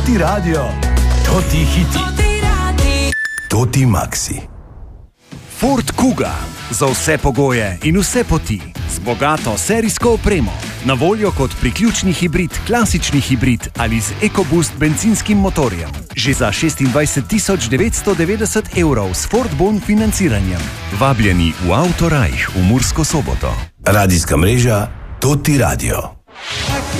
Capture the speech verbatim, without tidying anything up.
Toti radio, toti hiti, toti maxi. Ford Kuga. Za vse pogoje in vse poti. Z bogato serijsko opremo. Na voljo kot priključni hibrid, klasični hibrid ali z EcoBoost bencinskim motorjem. Že za šestindvajset tisoč devetsto devetdeset evrov s Ford Bon financiranjem. Vabljeni v Autorajh v Mursko Soboto. Radijska mreža Toti radio.